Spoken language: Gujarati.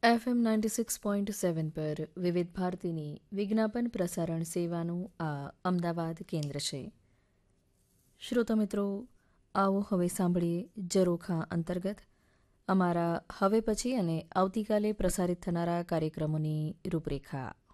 FM 96.7 પર વિવિધ ભારતીની વિજ્ઞાપન પ્રસારણ સેવાનું આ અમદાવાદ કેન્દ્ર છે. શ્રોતા મિત્રો, આવો હવે સાંભળીએ ઝરોખા અંતર્ગત અમારા હવે પછી અને આવતીકાલે પ્રસારિત થનારા કાર્યક્રમોની રૂપરેખા.